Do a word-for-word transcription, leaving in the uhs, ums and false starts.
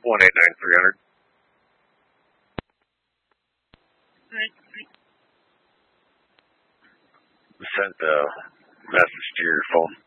one eight nine three hundred. Sent a message to your phone.